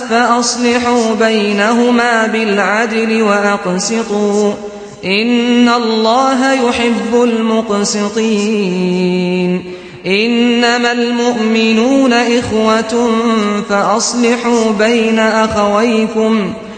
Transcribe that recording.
فأصلحوا بينهما بالعدل وأقسطوا إن الله يحب المقسطين إنما المؤمنون إخوة فأصلحوا بين أخويكم